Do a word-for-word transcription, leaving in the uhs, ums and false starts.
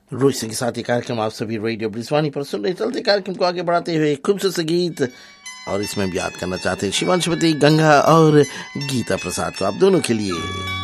रोहित सिंह के साथ ये कार्यक्रम आप सभी रेडियो ब्रिजवानी पर सुन रहे। चलते कार्यक्रम को आगे बढ़ाते हुए खूबसूरत से गीत, और इसमें भी याद करना चाहते हैं शिवांशुमती, गंगा और गीता प्रसाद को, आप दोनों के लिए।